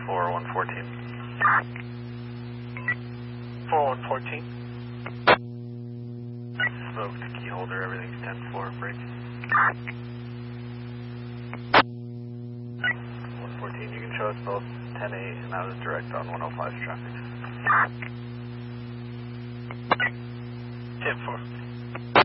for 114. 4114. Smoked key holder, everything's 10-4, break. 114, you can show us both 10-8 and out of direct on 105 traffic. 10-4.